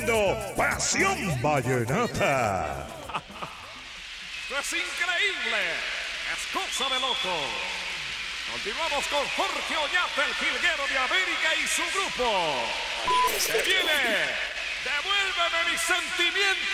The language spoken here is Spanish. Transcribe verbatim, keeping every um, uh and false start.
Pasión Vallenata. Esto es increíble. Es cosa de loco. Continuamos con Jorge Oñate, el jilguero de América y su grupo. Se viene. Devuélveme mis sentimientos.